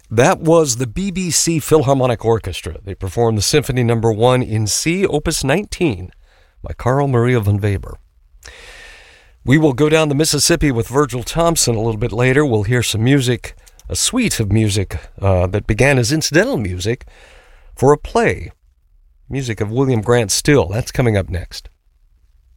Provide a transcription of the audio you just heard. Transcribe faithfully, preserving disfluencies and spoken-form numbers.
That was the B B C Philharmonic Orchestra. They performed the Symphony Number One in C, Opus nineteen, by Carl Maria von Weber. We will go down the Mississippi with Virgil Thompson a little bit later. We'll hear some music, a suite of music uh, that began as incidental music for a play. Music of William Grant Still. That's coming up next.